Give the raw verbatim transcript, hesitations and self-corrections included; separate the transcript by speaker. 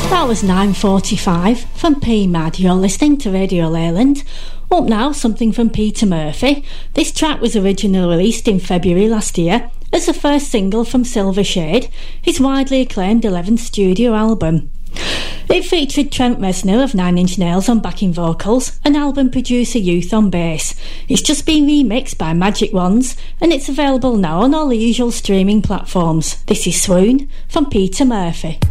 Speaker 1: That was nine forty-five from P M A D. You're listening to Radio Leyland. Up now, something from Peter Murphy. This track was originally released in February last year as the first single from Silver Shade, his widely acclaimed eleventh studio album. It featured Trent Reznor of Nine Inch Nails on backing vocals and album producer Youth on bass. It's just been remixed by Magic Wands and it's available now on all the usual streaming platforms. This is Swoon from Peter Murphy.